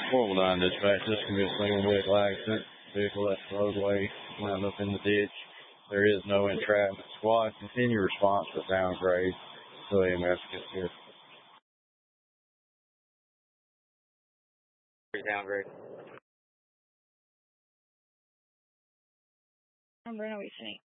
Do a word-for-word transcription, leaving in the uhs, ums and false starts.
Horrible nine dispatch. This can be a single vehicle accident. Vehicle left the roadway, wound up in the ditch. There is no entrapment. Squad, continue response to downgrade. So E M S gets here. Downgrade. I'm Brenda Weesney.